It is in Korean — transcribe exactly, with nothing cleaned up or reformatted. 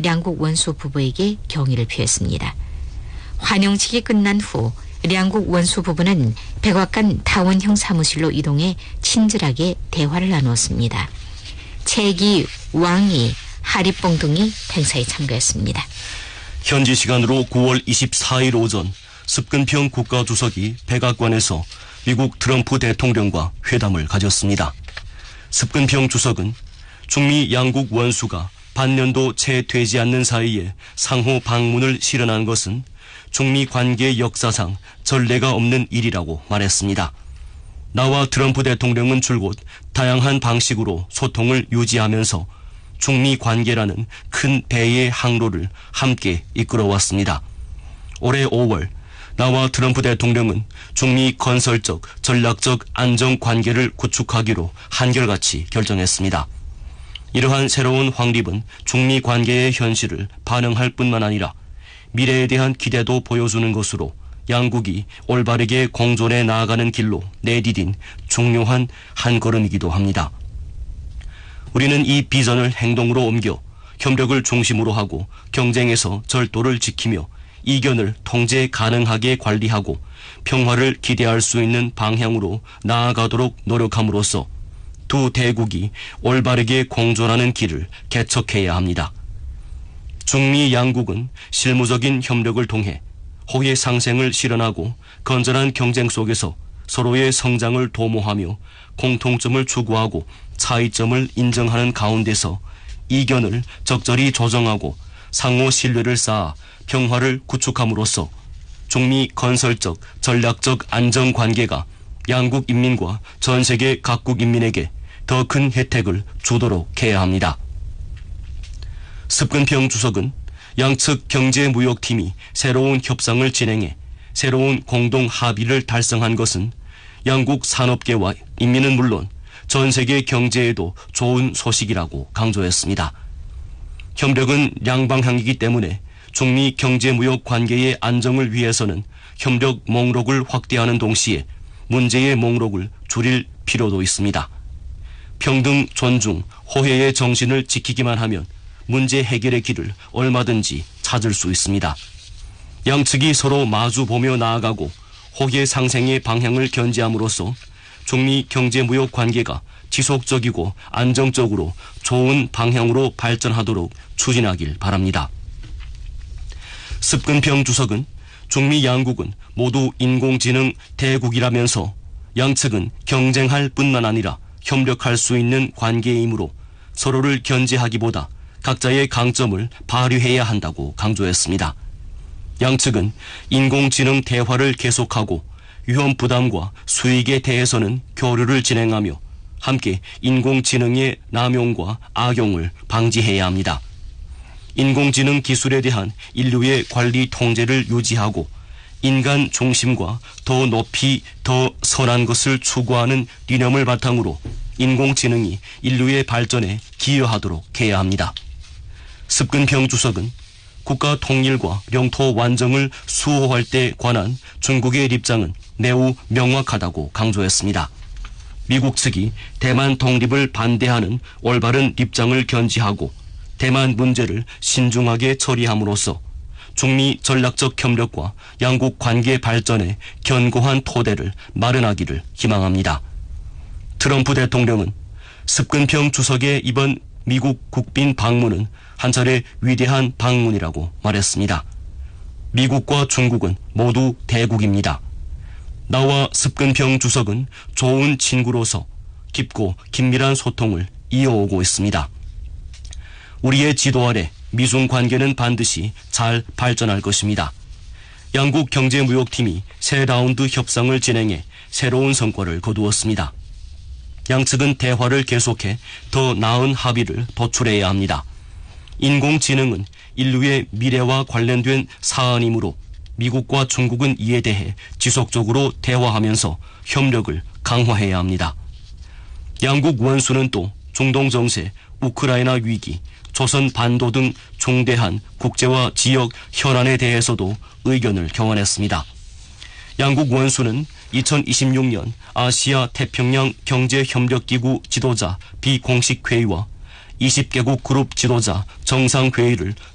양국 원수 부부에게 경의를 표했습니다. 환영식이 끝난 후 양국 원수 부부는 백악관 다원형 사무실로 이동해 친절하게 대화를 나누었습니다. 채기, 왕이, 하리뽕 등이 행사에 참가했습니다. 현지 시간으로 구월 이십사일 오전 습근평 국가주석이 백악관에서 미국 트럼프 대통령과 회담을 가졌습니다. 습근평 주석은 중미 양국 원수가 반년도 채 되지 않는 사이에 상호 방문을 실현한 것은 중미 관계 역사상 전례가 없는 일이라고 말했습니다. 나와 트럼프 대통령은 줄곧 다양한 방식으로 소통을 유지하면서 중미 관계라는 큰 배의 항로를 함께 이끌어왔습니다. 올해 오월 나와 트럼프 대통령은 중미 건설적, 전략적 안정 관계를 구축하기로 한결같이 결정했습니다. 이러한 새로운 확립은 중미 관계의 현실을 반영할 뿐만 아니라 미래에 대한 기대도 보여주는 것으로 양국이 올바르게 공존해 나아가는 길로 내디딘 중요한 한 걸음이기도 합니다. 우리는 이 비전을 행동으로 옮겨 협력을 중심으로 하고 경쟁에서 절도를 지키며 이견을 통제 가능하게 관리하고 평화를 기대할 수 있는 방향으로 나아가도록 노력함으로써 두 대국이 올바르게 공존하는 길을 개척해야 합니다. 중미 양국은 실무적인 협력을 통해 호의 상생을 실현하고 건전한 경쟁 속에서 서로의 성장을 도모하며 공통점을 추구하고 차이점을 인정하는 가운데서 이견을 적절히 조정하고 상호 신뢰를 쌓아 평화를 구축함으로써 중미 건설적, 전략적 안정 관계가 양국 인민과 전 세계 각국 인민에게 더 큰 혜택을 주도록 해야 합니다. 습근평 주석은 양측 경제무역팀이 새로운 협상을 진행해 새로운 공동 합의를 달성한 것은 양국 산업계와 인민은 물론 전 세계 경제에도 좋은 소식이라고 강조했습니다. 협력은 양방향이기 때문에 중미 경제무역 관계의 안정을 위해서는 협력 목록을 확대하는 동시에 문제의 목록을 줄일 필요도 있습니다. 평등, 존중, 호혜의 정신을 지키기만 하면 문제 해결의 길을 얼마든지 찾을 수 있습니다. 양측이 서로 마주보며 나아가고 호혜 상생의 방향을 견지함으로써 중미 경제무역 관계가 지속적이고 안정적으로 좋은 방향으로 발전하도록 추진하길 바랍니다. 습근평 주석은 중미 양국은 모두 인공지능 대국이라면서 양측은 경쟁할 뿐만 아니라 협력할 수 있는 관계이므로 서로를 견제하기보다 각자의 강점을 발휘해야 한다고 강조했습니다. 양측은 인공지능 대화를 계속하고 위험 부담과 수익에 대해서는 교류를 진행하며 함께 인공지능의 남용과 악용을 방지해야 합니다. 인공지능 기술에 대한 인류의 관리 통제를 유지하고 인간 중심과 더 높이 더 선한 것을 추구하는理念을 바탕으로 인공지능이 인류의 발전에 기여하도록 해야 합니다. 습근평 주석은 국가 통일과 영토 완정을 수호할 때 관한 중국의 입장은 매우 명확하다고 강조했습니다. 미국 측이 대만 독립을 반대하는 올바른 입장을 견지하고 대만 문제를 신중하게 처리함으로써 중미 전략적 협력과 양국 관계 발전에 견고한 토대를 마련하기를 희망합니다. 트럼프 대통령은 습근평 주석의 이번 미국 국빈 방문은 한 차례 위대한 방문이라고 말했습니다. 미국과 중국은 모두 대국입니다. 나와 습근평 주석은 좋은 친구로서 깊고 긴밀한 소통을 이어오고 있습니다. 우리의 지도 아래 미중 관계는 반드시 잘 발전할 것입니다. 양국 경제무역팀이 새 라운드 협상을 진행해 새로운 성과를 거두었습니다. 양측은 대화를 계속해 더 나은 합의를 도출해야 합니다. 인공지능은 인류의 미래와 관련된 사안이므로 미국과 중국은 이에 대해 지속적으로 대화하면서 협력을 강화해야 합니다. 양국 원수는 또 중동 정세, 우크라이나 위기, 조선 반도 등 중대한 국제와 지역 현안에 대해서도 의견을 교환했습니다. 양국 원수는 이천이십육 년 아시아 태평양 경제협력기구 지도자 비공식 회의와 이십 개국 그룹 지도자 정상회의를